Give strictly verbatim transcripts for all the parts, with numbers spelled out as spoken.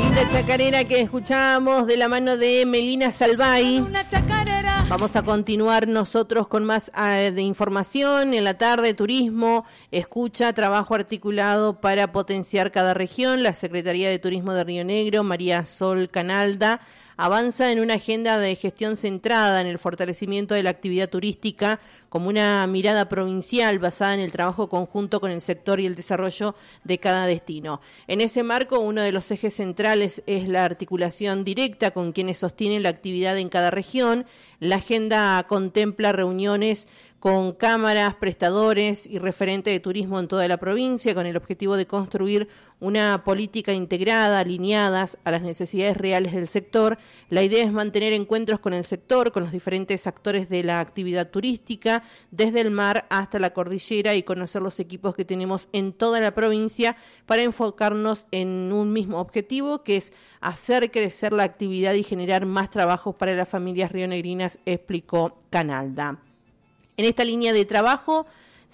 Linda chacarera que escuchamos de la mano de Melina Salvay. Vamos a continuar nosotros con más uh, de información en la tarde, turismo, escucha, trabajo articulado para potenciar cada región. La Secretaría de Turismo de Río Negro, María Sol Canalda, avanza en una agenda de gestión centrada en el fortalecimiento de la actividad turística como una mirada provincial basada en el trabajo conjunto con el sector y el desarrollo de cada destino. En ese marco, uno de los ejes centrales es la articulación directa con quienes sostienen la actividad en cada región. La agenda contempla reuniones con cámaras, prestadores y referentes de turismo en toda la provincia, con el objetivo de construir una política integrada, alineadas a las necesidades reales del sector. La idea es mantener encuentros con el sector, con los diferentes actores de la actividad turística, desde el mar hasta la cordillera, y conocer los equipos que tenemos en toda la provincia para enfocarnos en un mismo objetivo, que es hacer crecer la actividad y generar más trabajos para las familias rionegrinas, explicó Canalda. En esta línea de trabajo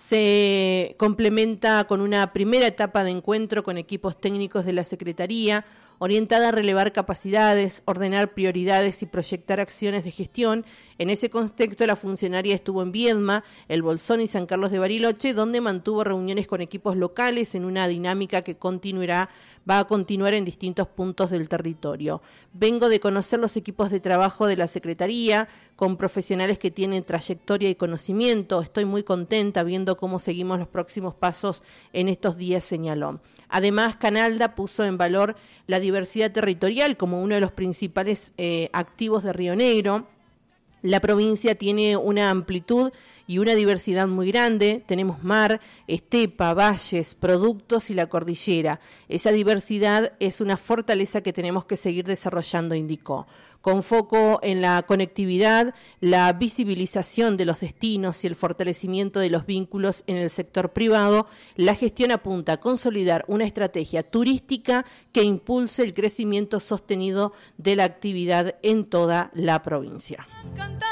se complementa con una primera etapa de encuentro con equipos técnicos de la Secretaría, orientada a relevar capacidades, ordenar prioridades y proyectar acciones de gestión. En ese contexto, la funcionaria estuvo en Viedma, El Bolsón y San Carlos de Bariloche, donde mantuvo reuniones con equipos locales en una dinámica que continuará, va a continuar en distintos puntos del territorio. Vengo de conocer los equipos de trabajo de la Secretaría, con profesionales que tienen trayectoria y conocimiento. Estoy muy contenta viendo cómo seguimos los próximos pasos en estos días, señaló. Además, Canalda puso en valor la diversidad territorial como uno de los principales eh, activos de Río Negro. La provincia tiene una amplitud y una diversidad muy grande. Tenemos mar, estepa, valles, productos y la cordillera. Esa diversidad es una fortaleza que tenemos que seguir desarrollando, indicó. Con foco en la conectividad, la visibilización de los destinos y el fortalecimiento de los vínculos en el sector privado, la gestión apunta a consolidar una estrategia turística que impulse el crecimiento sostenido de la actividad en toda la provincia.